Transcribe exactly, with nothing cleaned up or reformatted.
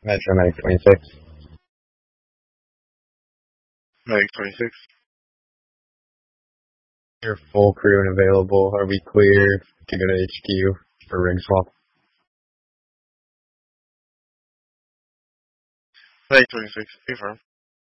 Metro Medic twenty-six. Medic twenty-six. You're full crew and available. Are we clear to go to H Q for rig swap? Medic twenty-six. Confirm.